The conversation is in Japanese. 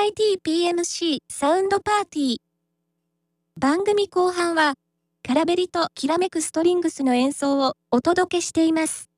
TITPMC サウンドパーティー。番組後半は、カラベリときらめくストリングスの演奏をお届けしています。